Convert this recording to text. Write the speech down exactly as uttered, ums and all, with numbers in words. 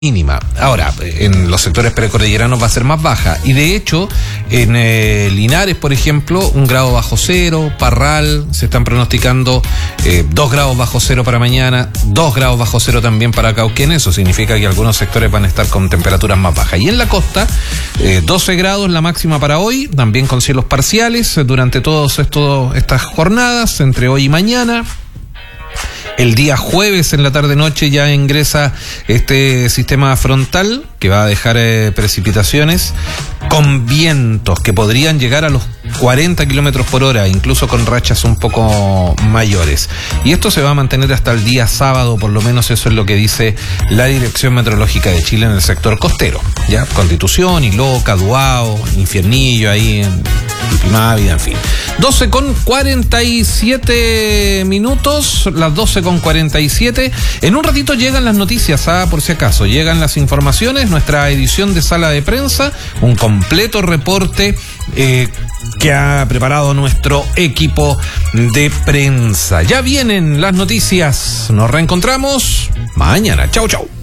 mínima. Ahora, en los sectores precordilleranos va a ser más baja. Y de hecho, en eh, Linares, por ejemplo, un grado bajo cero, Parral, se están pronosticando eh, dos grados bajo cero para mañana, dos grados bajo cero también para Cauquén. Eso significa que algunos sectores van a estar con temperaturas más bajas. Y en la costa, eh, doce grados la máxima para hoy, también con cielos parciales durante todas estas jornadas, entre hoy y mañana. El día jueves en la tarde-noche ya ingresa este sistema frontal que va a dejar eh, precipitaciones con vientos que podrían llegar a los cuarenta kilómetros por hora, incluso con rachas un poco mayores. Y esto se va a mantener hasta el día sábado, por lo menos eso es lo que dice la Dirección Meteorológica de Chile en el sector costero. Ya, Constitución, Iloca, Duao, Infiernillo, ahí en Pipimávida, en fin. doce con cuarenta y siete minutos, las doce con cuarenta y siete. En un ratito llegan las noticias, ah, por si acaso, llegan las informaciones, nuestra edición de sala de prensa, un completo reporte eh, que ha preparado nuestro equipo de prensa. Ya vienen las noticias, nos reencontramos mañana. Chau, chau.